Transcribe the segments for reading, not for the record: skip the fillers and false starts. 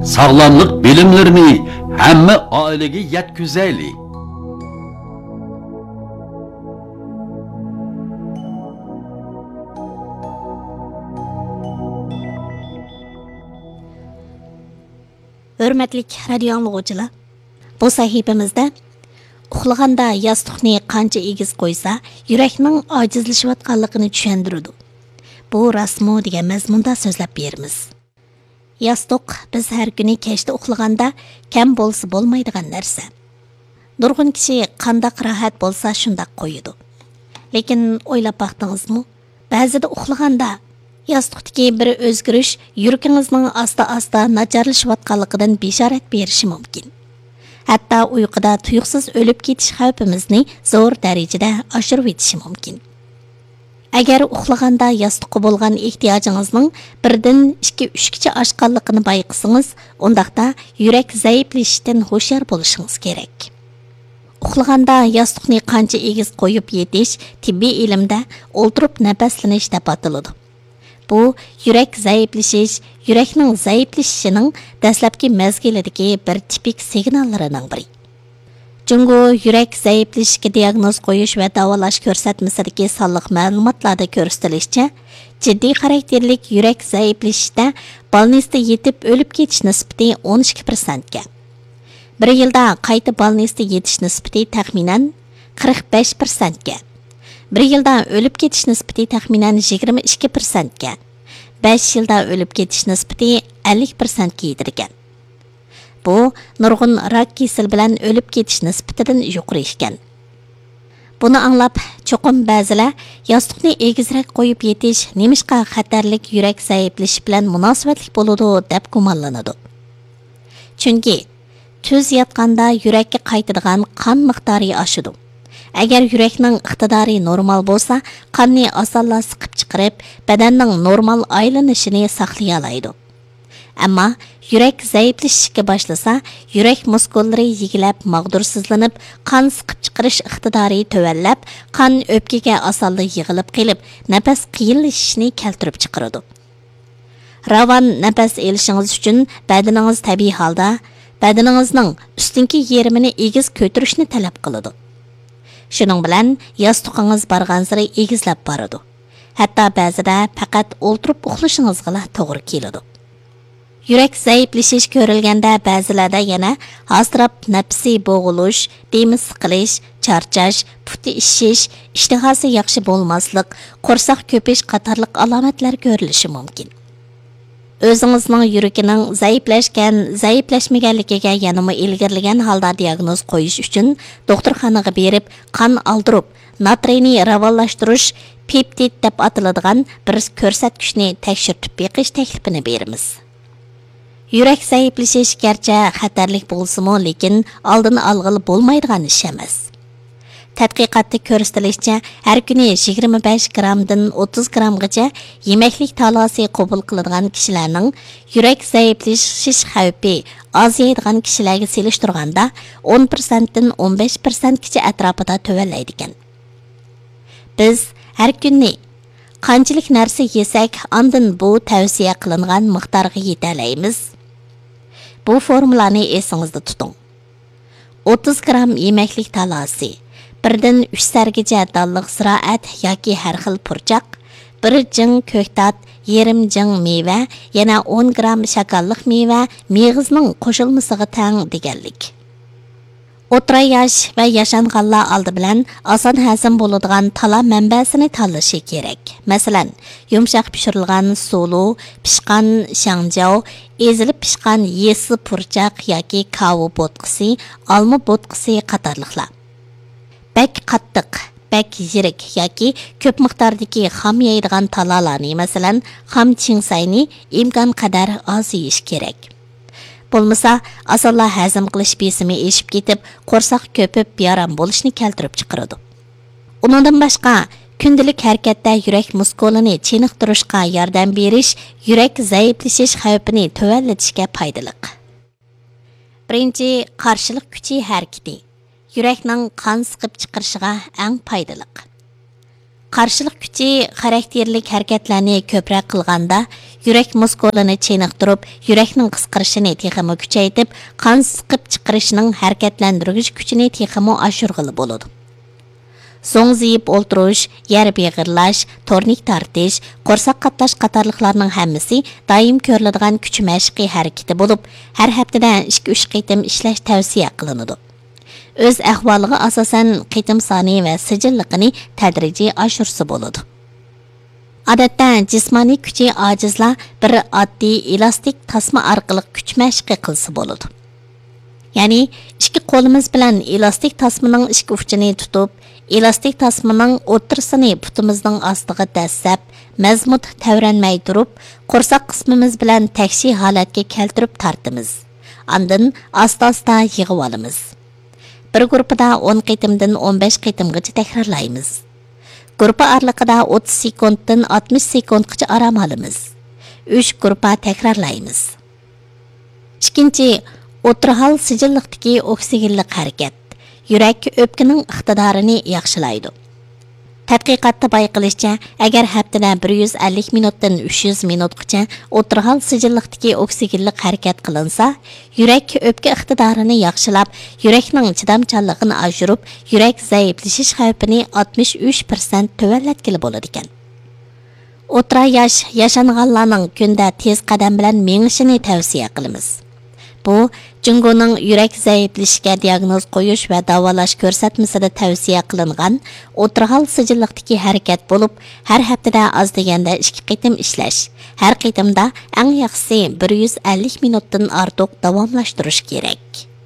sağlamlık bilimlerini hamma oilaga yetkazaylik. Hürmetlik radio anlıqçılar, bu sahifamizda uxlaganda yostiqni qancha egiz qo'ysa, yurakning ojizlashayotganligini tushundiradi. Bu rasmo degan mazmunda so'zlab beramiz. Yostiq biz har kuni kechda uxlaganda kam bo'lsa bo'lmaydigan narsa. Nurg'un kishi qandaq rohat bo'lsa shundaq qo'yadi. Lekin o'ylab baqdingizmi? Ba'zida uxlaganda yostiqdagi bir o'zgarish yurakingizning asta-asta nacharlashayotganligidan bishorat berishi mumkin. Hatto uyquda tuyuqsiz o'lib ketish xavfimizni zo'r darajada oshirib etishi mumkin. Agar uxlaganda yostiqqa bo'lgan ehtiyojingizning birdan 2-3 kicha oshganligini bayqasangiz, undaqda yurak zaiflashishidan hushyor bo'lishingiz kerak. Uxlaganda yostiqni qancha egiz qo'yib yetish tibbiy ilmda o'ltirib nafaslanish deb ataladi. Bu yurak zaiflashish, yurakning zaiflashishining dastlabki mezgilidagi bir tipik signallarining biri. Jungo yurak zaiflashishiga diagnoz qo'yish va davolash ko'rsatmasidagi sonliq ma'lumotlarda ko'rsatilishicha, jiddiy xarakterlik yurak zaiflashishida balnisda yetib o'lib ketish nisbati 12% ga. Bir yilda qayta balnisda yetish nisbati taxminan 45% ga. Bir yilda o'lib ketish nisbati taxminan 22% ga. 5 yilda o'lib ketish nisbati 50% ga yetilgan. Bu nurg'un rak kasal bilan o'lib ketish nisbatidan yuqori ekan. Buni anglab, cho'qim ba'zilar yostiqni egizroq qo'yib yetish nemishqa xatarlik yurak zaiflashishi bilan munosabatli bo'ladi deb gumonlanadi. Chunki tuz yotganda yurakka qaytadigan qon miqdori oshadi. Agar yurakning iqtidori normal bo'lsa, qonni osonla siqib chiqarib, badanning normal aylanishini saqlay oladi. Ammo yurak zaiflashishga boshlasa, yurak muskullari yigilab, mag'dursizlanib, qon siqib chiqarish iqtidori tövallab, qon o'pkaga osonla yig'ilib qilib, nafas qiyinlashishini keltirib chiqaradi. Ravan nafas elishingiz uchun badaningiz tabiiy holda badaningizning ustinki yerimini egiz ko'tarishni talab qiladi. Shuning bilan yostiqingiz bargan sari egizlab boradi. Hatto ba'zida faqat o'ltirib uxlashingizga to'g'ri keladi. Yurak zaiflashish ko'rilganda ba'zilarda yana hasrab nafsi bo'g'ilish, demi siqilish, charchash, puti ishish, ishtihasi yaxshi bo'lmaslik, qo'rsoq ko'pish qatorliq alomatlar ko'rilishi mumkin. O'zingizning yuragining zaiflashmaganligiga yanama ilgirlagan holda diagnoz qo'yish uchun doktorxonaga berib, qon oldirib, natriyni ravonlashtirish peptid deb ataladigan bir ko'rsatkichni tekshirib beqish taklifini beramiz. Yurak zaiflashish garchi xatarlik bo'lsa-mu, lekin oldini olg'ili bo'lmaydigan ish emas. Tadqiqotda ko'rsatilishicha, har kuni 25 gramdan 30 gramgacha yemeklik talosi qabul qiladigan kishilarning yurak zaiflashish xavfi ozaydigan kishilarga selishtirganda 10% dan 15% gacha atrofida tuvallaydi ekan. Biz har kuni qanchalik narsa yesak, ondan bu tavsiya qilingan miqdorga yetalaymiz. Bu formulani esingizda tuting. 30 gram yemeklik talosi, 1dan 3 sargacha dalliq ziroat yoki har xil purchoq, 1 jing ko'ktat, yarim jing meva, yana 10 gram shakarliq meva meg'izning qo'shilmasiga teng deganlik. O'tra yosh va yashanganlar oldi bilan oson hazm bo'ladigan tala manbasini tanlashi kerak. Masalan, yumshoq pishirilgan sulu, pishqan shangjao, ezilib pishqan yesi purchoq yoki kavu bo'tqisi, olma bo'tqisi qatorliqlar. Bak qattiq, bak yirik yoki ko'p miqdordagi xom yeydigan talalarni, masalan, xom chingsayni imkon qadar oz yeyish kerak. Bo'lmasa, asalla hazm qilish besimi eshib ketib, qo'rsoq ko'pib, yaram bo'lishni keltirib chiqaradi. Undan boshqa, kundalik harakatda yurak muskulini chiniqtirishga yordam berish yurak zaiflashish xavfini tuvallatishga foydali. Birinchi, qarshilik kuchi harakati. Yurakning qon siqib chiqarishiga eng foydali. qarshilik kuchi xarakterlik harakatlarni ko'proq qilganda yurak muskulini cheniqtirib, yurakning qisqarishini texmo kuchaytirib, qon siqib chiqarishining harakatlantiruvchi kuchini texmo oshirg'ili bo'ladi. So'ngziyib o'ltirish, yer beg'irlash, tornik tortish, qo'rsoq qatlash qatorliqlarning hammasi doim ko'riladigan kuch mashqi harakati bo'lib, har haftada 2-3 qitim ishlash tavsiya qilinadi. O'z ahvoliga asosan qitim soni va sijilligini tadrijiy oshirsa bo'ladi. Odatda jismoniy kuchi ojizlar bir oddiy elastik tasma orqali kuch mashqi qilsa bo'ladi. Ya'ni ikki qo'limiz bilan elastik tasmaning ikki uchini tutib, elastik tasmaning o'rtasini putimizning ostiga dastlab, mazmut tavranmay turib, qo'rsoq qismimiz bilan takshi holatga keltirib tortimiz. Ondan asta-asta yig'ib olamiz. Bir guruhda 10 qitimdan 15 qitimgacha takrorlaymiz. Guruh oraliqida 30 sekunddan 60 sekundgacha aram olamiz. 3 guruh takrorlaymiz. Ikkinchi, o'tirhal sijilliqdagi oksigenlik harakat yurak o'pkaning iqtidorini yaxshilaydi. Tadqiqotda bayqilishicha, agar haftada 150 minutdan 300 minutgacha o'tirhal sijilliqdagi oksigenlik harakat qilinsa, yurak o'pka iqtidorini yaxshilab, yurakning chidamchanligini oshirib, yurak zaiflashish xavfini 63% tuvanlatgili bo'ladi ekan. O'tira yosh yashanganlarning kunda tez qadam bilan mengishini tavsiya qilamiz. Bu, Jungoning yurak zaiflashishiga diagnoz qo'yish va davolash ko'rsatmasida tavsiya qilingan o'tirhal sijilliqdagi harakat bo'lib, har haftada oz deganda 2 qitim ishlash. Har qitimda eng yaxshisi 150 minutdan ortiq davomlashtirish kerak.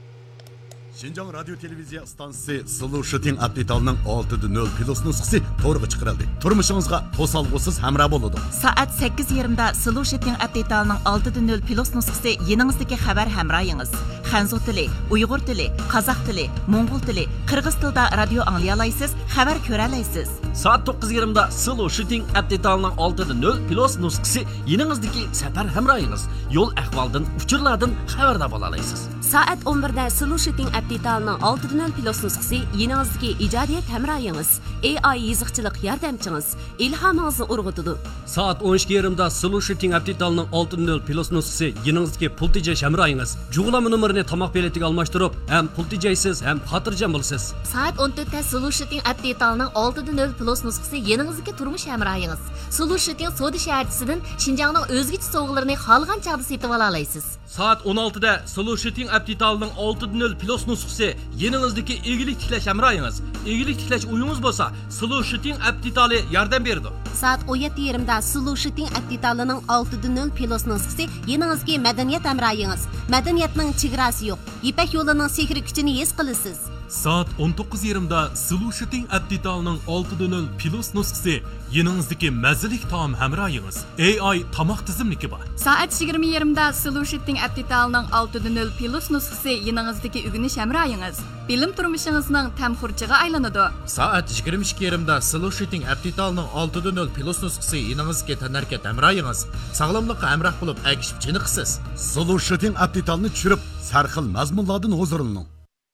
Şinjan Radyo Televiziya Stansiyasi Sulu Shooting Update'ning 6.0 Plus nusxasi to'g'ri chiqarildi. Turmushingizga to'salg'usiz hamroh bo'ladi. Soat 8:20da Sulu Shooting Update'ning 6.0 Plus nusxasi yeningizdagi xabar hamrohingiz. Xanzo tili, Uyg'ur tili, Qozoq tili, Mo'ng'ul tili, Qirg'iz tilida radio anglay olasiz, xabar ko'ra olasiz. Soat 9:20da Sulu Shooting Update'ning 6.0 Plus nusxasi yeningizdagi safar hamrohingiz. Yo'l ahvoldan, uchurlardan xabardor bo'la olasiz. Soat 11da Sulu Shooting Update'ning 6.0 Plus nusxasi yeningizdagi ijodiyat hamrohingiz, AI yiziqchilik yordamchingiz, ilhomingizni urg'utadi. Soat 12:20da Sulu Shooting Update'ning 6.0 Plus nusxasi yeningizdagi pul tejash hamrohingiz. Jug'lama numerini tomoq beletiga almashtirib, ham pul tejaysiz, ham xotirjam bo'lasiz. Soat 14da Sulu Shooting Update'ning 6.0 Plus nusxasi yeningizdagi turmush hamrohingiz. Sulu Shooting Soda shaharchisidan Xinjiangning o'zgacha sovg'alarini xolgan chaqda setib ola olasiz. Soat 16da Sulu Shooting Update'ning 6.0 Plus nusxasi yeningizdagi egilik tiklash hamrohingiz. Egilik tiklash uyingiz bo'lsa, Sulu Shooting Update'li yordam berdi. Soat 17:20da Sulu Shooting Update'ning 6.0 Plus nusxasi yeningizga madaniyat hamrohingiz. Madaniyatning chegarasi yo'q. Ipak yo'lining sehri kuchini his qilasiz. Soat 19:20da Sulu Shooting Update'ning 6.0 Plus nusxasi yeningizdagi mazalik taom hamrohingiz. AI tomoq tizimligi bor. Soat 20:20da Sulu Shooting Update'ning 6.0 Plus nusxasi yeningizdagi o'g'inish hamrohingiz. Bilim turmushingizning tamxurchiga aylanadi. Soat 22:20da Sulu Shooting Update'ning 6.0 Plus nusxasi yeningizga tanarkat hamrohingiz. Sog'lomlikqa hamroh bo'lib agishib chiniqsiz. Sulu Shooting Update'ni tushirib, sarxil mazmunlardan huzurlaning.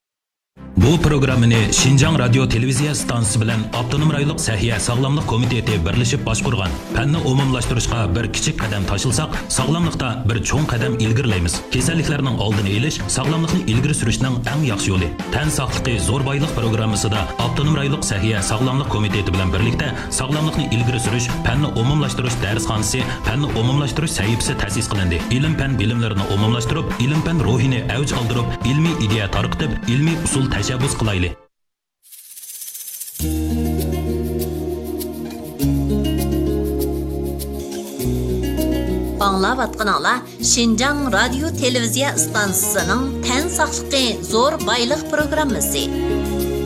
Bu programmani Xinjiang Radio Televiziya stansiyasi bilan Avtonom rayonlik Sahiya sog'lomlik komiteti birlashib boshqurgan. Fanni umumlashtirishga bir kichik qadam tashilsak, sog'lomlikda bir cho'ng qadam ilgirlaymiz. Kasalliklarning oldini olish sog'lomlikni ilgari surishning eng yaxshi yo'li. Tan sog'ligi zo'r boylik programmasida Avtonom rayonlik Sahiya sog'lomlik komiteti bilan birlikda sog'lomlikni ilgari surish, fanni umumlashtirish darsxonasi, fanni umumlashtirish sahifasi ta'sis qilindi. Ilm-fan bilimlarini umumlashtirib, ilm-fan ruhini avj oldirib, ilmiy ideya tarqitib, ilmiy usul tashabbus qilaylik. Аңлаватқаныңлар Шинжаң радио телевизия станциясының тән сақлықы зор байлық программасы.